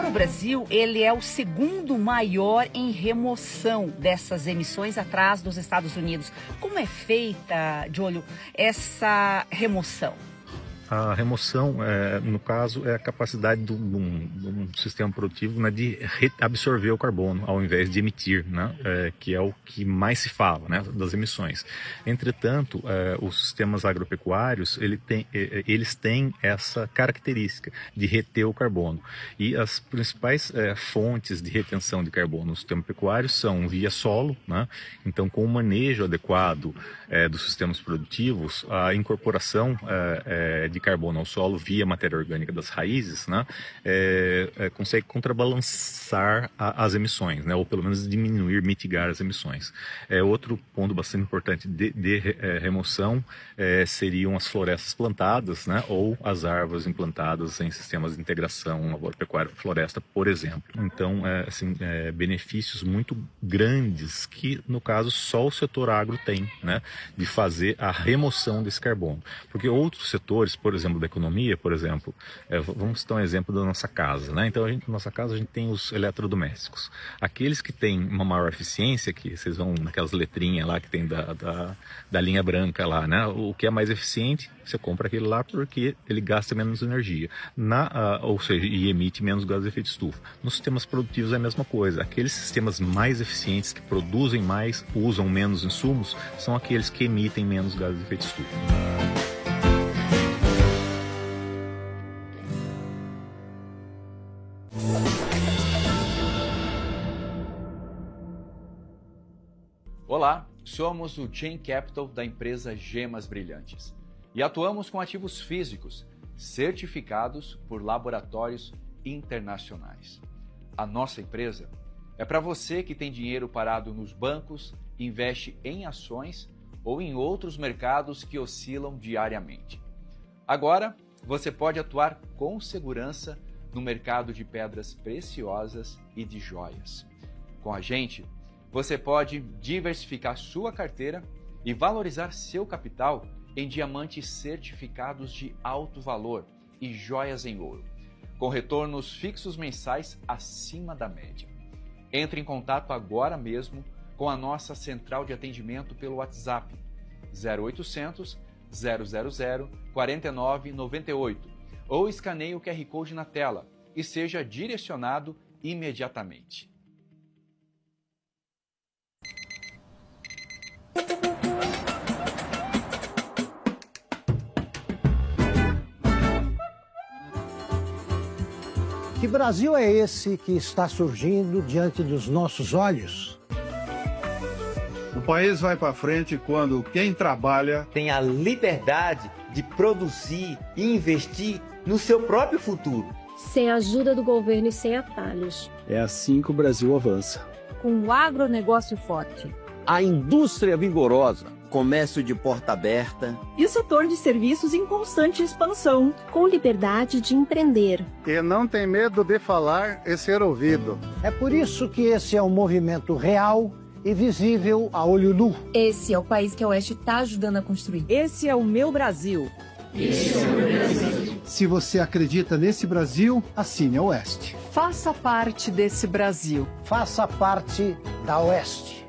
o Brasil, ele é o segundo maior em remoção dessas emissões, atrás dos Estados Unidos. Como é feita, Júlio, essa remoção? A remoção, no caso, é a capacidade de um sistema produtivo, né, de absorver o carbono ao invés de emitir, né, que é o que mais se fala, né, das emissões. Entretanto, os sistemas agropecuários, eles têm essa característica de reter o carbono. E as principais fontes de retenção de carbono no sistema pecuário são via solo, né, então com o manejo adequado dos sistemas produtivos, a incorporação de carbono ao solo via matéria orgânica das raízes, né, consegue contrabalançar as emissões, né, ou pelo menos diminuir, mitigar as emissões. Outro ponto bastante importante de remoção seriam as florestas plantadas, né, ou as árvores implantadas em sistemas de integração lavoura-pecuária-floresta, por exemplo. Então, benefícios muito grandes que, no caso, só o setor agro tem, né, de fazer a remoção desse carbono. Porque outros setores, por exemplo, da economia, por exemplo, vamos citar um exemplo da nossa casa, né? Então, na nossa casa a gente tem os eletrodomésticos. Aqueles que têm uma maior eficiência, que vocês vão naquelas letrinhas lá que tem da linha branca lá, né? O que é mais eficiente, você compra aquele lá porque ele gasta menos energia, ou seja, e emite menos gases de efeito estufa. Nos sistemas produtivos é a mesma coisa. Aqueles sistemas mais eficientes, que produzem mais, usam menos insumos, são aqueles que emitem menos gases de efeito estufa. Olá, somos o Chain Capital da empresa Gemas Brilhantes e atuamos com ativos físicos certificados por laboratórios internacionais. A nossa empresa é para você que tem dinheiro parado nos bancos, investe em ações ou em outros mercados que oscilam diariamente. Agora, você pode atuar com segurança no mercado de pedras preciosas e de joias. Com a gente, você pode diversificar sua carteira e valorizar seu capital em diamantes certificados de alto valor e joias em ouro, com retornos fixos mensais acima da média. Entre em contato agora mesmo com a nossa central de atendimento pelo WhatsApp 0800 000 4998 ou escaneie o QR Code na tela e seja direcionado imediatamente. Que Brasil é esse que está surgindo diante dos nossos olhos? O país vai para frente quando quem trabalha tem a liberdade de produzir e investir no seu próprio futuro. Sem a ajuda do governo e sem atalhos. É assim que o Brasil avança. Com o agronegócio forte. A indústria vigorosa. Comércio de porta aberta. E o setor de serviços em constante expansão. Com liberdade de empreender. E não tem medo de falar e ser ouvido. É por isso que esse é um movimento real e visível a olho nu. Esse é o país que a Oeste está ajudando a construir. Esse é o meu Brasil. Esse é o meu Brasil. Se você acredita nesse Brasil, assine a Oeste. Faça parte desse Brasil. Faça parte da Oeste.